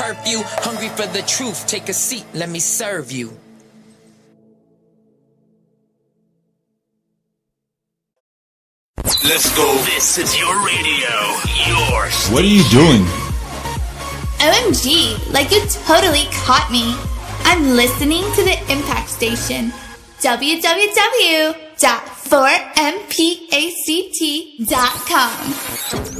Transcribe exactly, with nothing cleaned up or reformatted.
curfew. Hungry for the truth, take a seat, let me serve you. Let's go. This is your radio. Yours. What are you doing? O M G, like you totally caught me. I'm listening to the Impact Station. w w w dot four m pact dot com